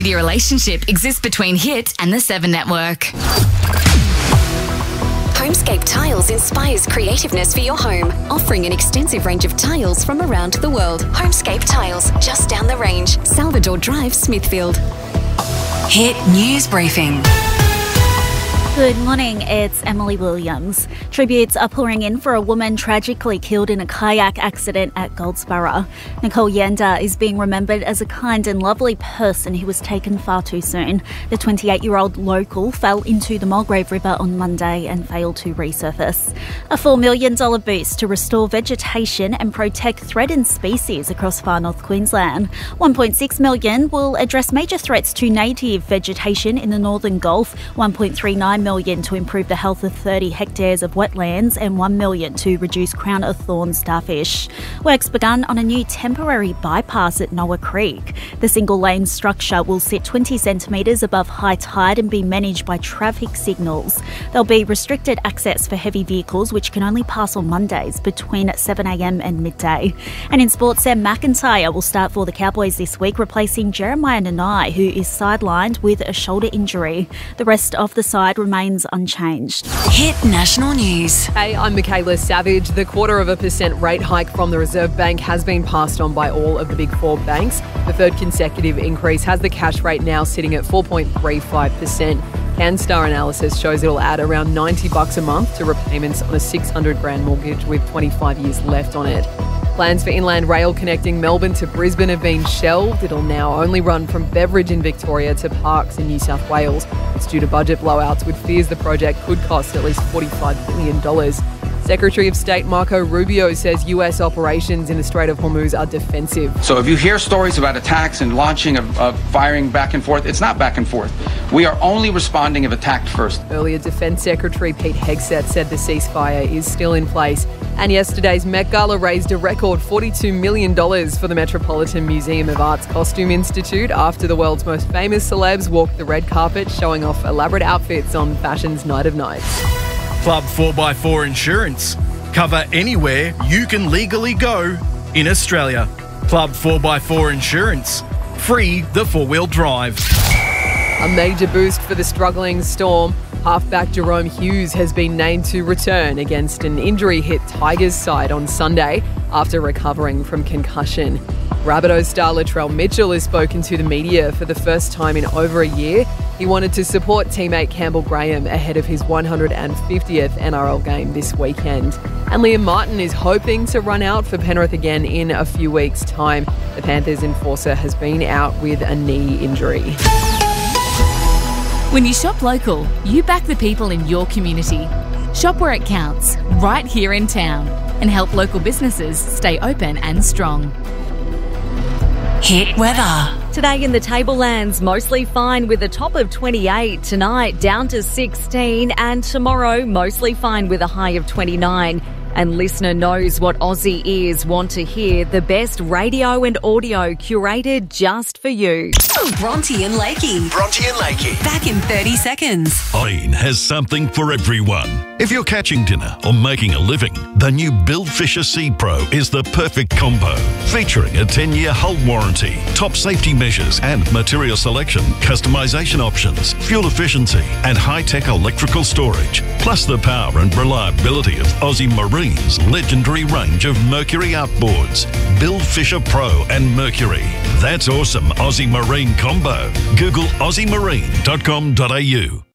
Your relationship exists between Hit and the 7 Network. Homescape Tiles inspires creativeness for your home, offering an extensive range of tiles from around the world. Homescape Tiles, just down the range, Salvador Drive, Smithfield. Hit News Briefing. Good morning, it's Emily Williams. Tributes are pouring in for a woman tragically killed in a kayak accident at Goldsborough. Nicole Yenda is being remembered as a kind and lovely person who was taken far too soon. The 28-year-old local fell into the Mulgrave River on Monday and failed to resurface. A $4 million boost to restore vegetation and protect threatened species across far north Queensland. $1.6 million will address major threats to native vegetation in the Northern Gulf, $1.39 million to improve the health of 30 hectares of wetlands and $1 million to reduce crown of thorns starfish. Works begun on a new temporary bypass at Noah Creek. The single-lane structure will sit 20 centimetres above high tide and be managed by traffic signals. There'll be restricted access for heavy vehicles which can only pass on Mondays between 7 a.m. and midday. And in sports, Sam McIntyre will start for the Cowboys this week, replacing Jeremiah Nanai, who is sidelined with a shoulder injury. The rest of the side remains unchanged. Hit National News. Hey, I'm Michaela Savage. The 0.25% rate hike from the Reserve Bank has been passed on by all of the big four banks. The third consecutive increase has the cash rate now sitting at 4.35%. CanStar analysis shows it'll add around $90 a month to repayments on a $600,000 mortgage with 25 years left on it. Plans for Inland Rail connecting Melbourne to Brisbane have been shelved. It'll now only run from Beveridge in Victoria to Parkes in New South Wales. It's due to budget blowouts, with fears the project could cost at least $45 billion. Secretary of State Marco Rubio says US operations in the Strait of Hormuz are defensive. So if you hear stories about attacks and launching of firing back and forth, it's not back and forth. We are only responding if attacked first. Earlier, Defence Secretary Pete Hegseth said the ceasefire is still in place. And yesterday's Met Gala raised a record $42 million for the Metropolitan Museum of Art's Costume Institute after the world's most famous celebs walked the red carpet, showing off elaborate outfits on fashion's Night of Nights. Club 4x4 Insurance. Cover anywhere you can legally go in Australia. Club 4x4 Insurance. Free the four-wheel drive. A major boost for the struggling Storm. Halfback Jerome Hughes has been named to return against an injury-hit Tigers side on Sunday after recovering from concussion. Rabbitohs star Latrell Mitchell has spoken to the media for the first time in over a year. He wanted to support teammate Campbell Graham ahead of his 150th NRL game this weekend. And Liam Martin is hoping to run out for Penrith again in a few weeks' time. The Panthers enforcer has been out with a knee injury. When you shop local, you back the people in your community. Shop where it counts, right here in town, and help local businesses stay open and strong. Hit weather. Today in the Tablelands, mostly fine with a top of 28. Tonight, down to 16. And tomorrow, mostly fine with a high of 29. And listener knows what Aussie ears want to hear. The best radio and audio curated just for you. Bronte and Lakey. Bronte and Lakey. Back in 30 seconds. Irene has something for everyone. If you're catching dinner or making a living, the new Bill Fisher Sea Pro is the perfect combo. Featuring a 10-year hull warranty, top safety measures and material selection, customization options, fuel efficiency and high-tech electrical storage, plus the power and reliability of Aussie Marine's legendary range of Mercury outboards. Bill Fisher Pro and Mercury. That's awesome Aussie Marine combo. Google aussiemarine.com.au.